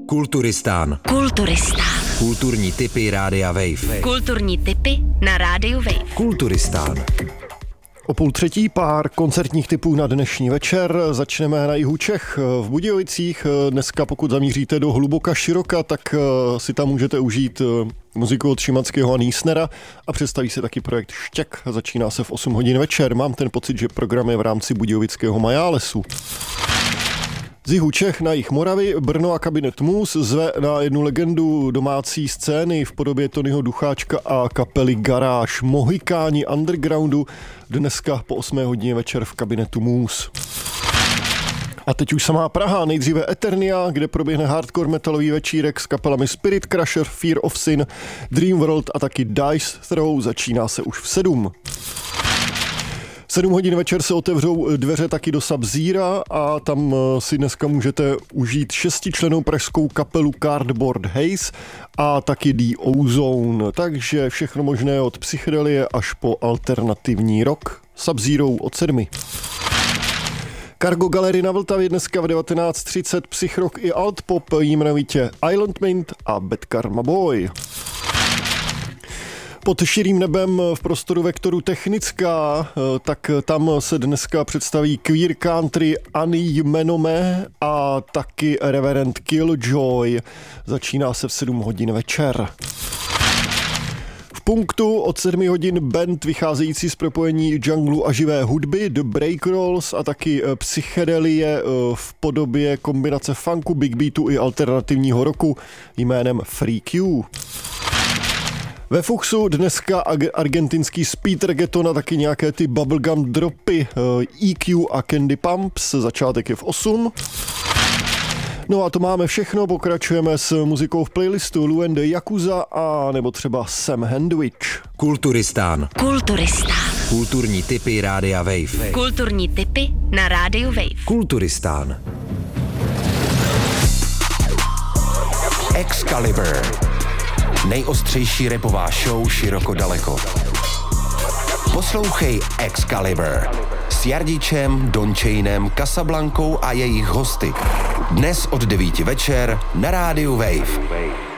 Kulturistán. Kulturní tipy Rádia Wave. Kulturní tipy na Rádiu Wave. Kulturistán. O 2:30 pár koncertních tipů na dnešní večer. Začneme na jihu Čech v Budějovicích. Dneska, pokud zamíříte do hluboka široka, tak si tam můžete užít muziku od Šimanského a Niesnera a představí se taky projekt Štěk. Začíná se v 8 hodin večer. Mám ten pocit, že program je v rámci Budějovického Majálesu. Z jihu Čech na jih Moravy Brno a Kabinet Mus zve na jednu legendu domácí scény v podobě Tonyho Ducháčka a kapely Garáž. Mohikáni undergroundu dneska po 8 hodině večer v Kabinetu Mus. A teď už samá Praha, nejdříve Eternia, kde proběhne hardcore metalový večírek s kapelami Spirit Crusher, Fear of Sin, Dream World a taky Dice Throw. Začíná se už v 7. 7 hodin večer se otevřou dveře taky do Sub-Zera a tam si dneska můžete užít 6člennou pražskou kapelu Cardboard Haze a taky The Ozone. Takže všechno možné od psychedelie až po alternativní rock. Sub-Zero od 7. Cargo Gallery na Vltavě dneska v 19:30 psychrock i altpop, jmenovitě Island Mint a Bad Karma Boy. Pod širým nebem v prostoru Vektoru Technická, tak tam se dneska představí Queer Country Ani Jmenome a taky Reverend Killjoy. Začíná se v 7 hodin večer. V punktu od 7 hodin band vycházející z propojení junglu a živé hudby The Break Rolls a taky psychedelie v podobě kombinace funku, big beatu i alternativního rocku jménem Freak You. Ve Fuchsu dneska argentinský speed reggaeton a taky nějaké ty bubblegum dropy EQ a Candy Pumps. Začátek je v 8. No a to máme všechno, pokračujeme s muzikou v playlistu Luende Yakuza a nebo třeba Sam Hendwich. Kulturistán. Kulturní tipy Rádia Wave. Kulturní tipy na Rádiu Wave. Kulturistán. Excalibur. Nejostřejší rapová show široko daleko. Poslouchej Excalibur s Jardičem, Donchainem, Casablankou a jejich hosty. Dnes od 9 večer na Rádiu Wave.